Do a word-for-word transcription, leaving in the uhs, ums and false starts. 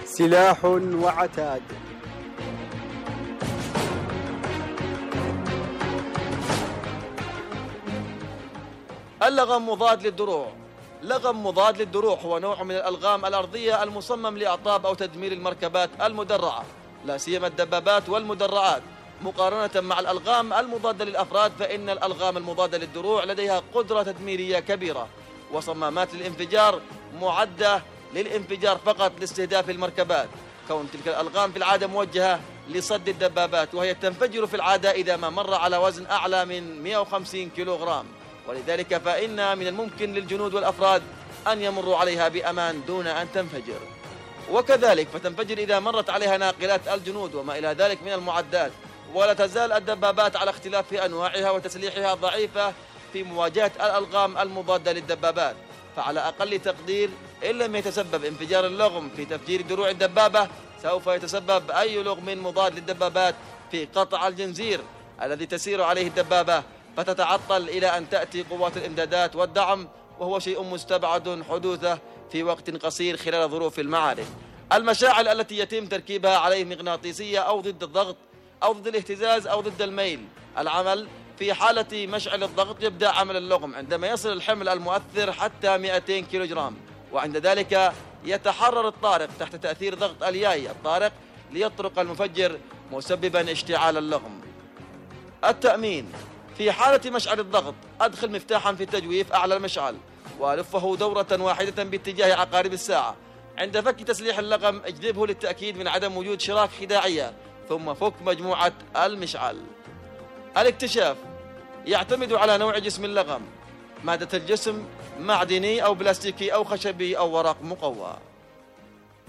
سلاح وعتاد. اللغم مضاد للدروع. لغم مضاد للدروع هو نوع من الألغام الأرضية المصمم لإعطاب أو تدمير المركبات المدرعة، لا سيما الدبابات والمدرعات. مقارنة مع الألغام المضادة للأفراد، فإن الألغام المضادة للدروع لديها قدرة تدميرية كبيرة، وصمامات للانفجار معدة للانفجار فقط لاستهداف المركبات، كون تلك الألغام في العادة موجهة لصد الدبابات، وهي تنفجر في العادة إذا ما مر على وزن أعلى من مئة وخمسين كيلوغرام، ولذلك فإن من الممكن للجنود والأفراد أن يمروا عليها بأمان دون أن تنفجر. وكذلك فتنفجر إذا مرت عليها ناقلات الجنود وما إلى ذلك من المعدات. ولا تزال الدبابات على اختلاف أنواعها وتسليحها ضعيفة في مواجهة الألغام المضادة للدبابات، فعلى أقل تقدير إن لم يتسبب انفجار اللغم في تفجير دروع الدبابة، سوف يتسبب أي لغم مضاد للدبابات في قطع الجنزير الذي تسير عليه الدبابة، فتتعطل إلى أن تأتي قوات الإمدادات والدعم، وهو شيء مستبعد حدوثه في وقت قصير خلال ظروف المعارك. المشاعل التي يتم تركيبها عليه مغناطيسية أو ضد الضغط أو ضد الاهتزاز أو ضد الميل. العمل في حالة مشعل الضغط يبدأ عمل اللغم عندما يصل الحمل المؤثر حتى مئتين كيلوغرام، وعند ذلك يتحرر الطارق تحت تأثير ضغط الياي الطارق ليطرق المفجر مسببا اشتعال اللغم. التأمين: في حالة مشعل الضغط أدخل مفتاحا في التجويف أعلى المشعل وألفه دورة واحدة باتجاه عقارب الساعة. عند فك تسليح اللغم اجذبه للتأكيد من عدم وجود شراك خداعية، ثم فك مجموعة المشعل. الاكتشاف: يعتمد على نوع جسم اللغم، مادة الجسم معدني أو بلاستيكي أو خشبي أو ورق مقوى.